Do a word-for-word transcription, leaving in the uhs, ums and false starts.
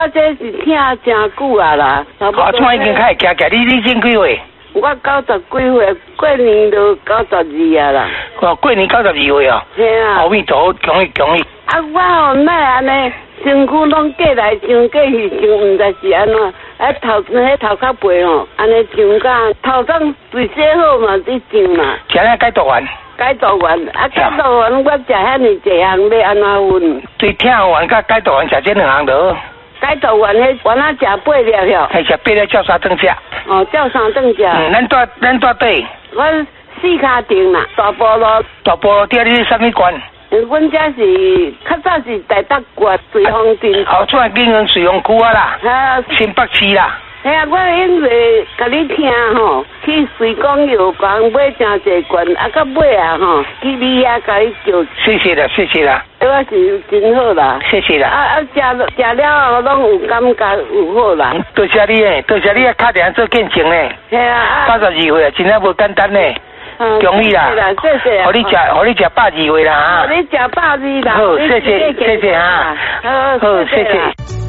我这是听真久啊啦。 好，怎已经开始行行？你你前几岁？ 我九十几岁，过年就九十二啊啦。 哦，过年九十二岁啊。 是啊。 阿弥陀佛，恭喜恭喜。 啊，我吼莫安尼，身躯拢过来上过去上，毋知是安怎。啊头迄头壳背吼，安尼上甲头总对洗好嘛，你上嘛。 今日解毒丸。 解毒丸，啊解毒丸，我食遐尼济项，要安怎分？ 对，听丸甲解毒丸食这两项就好。 解毒丸迄丸仔食八粒了。 系食八粒，照三顿食。 哦，照三顿食。 嗯，咱住咱住底。 我四骹町啦，大菠萝。 大菠萝底你是啥物关？ 阮遮是较早是台北县水丰镇。 好，出来金源水丰区啊啦。 啊。 新北市啦。 系啊，我因为甲你听吼，去水港药房买真济罐，啊到尾啊吼，去你遐甲你叫。 谢谢啦，谢谢啦。 我是真好啦。 谢谢啦。 啊啊，食食了后拢有感觉有好啦。 多谢你诶，多谢你啊，打电话做见证咧。 系啊。 九十二岁啊，真正无简单咧。恭喜啦！ 谢谢啊！ 互你食，互你食百二岁啦哈！ 互你食百二啦！ 好，谢谢，谢谢哈！ 好， 好，谢谢。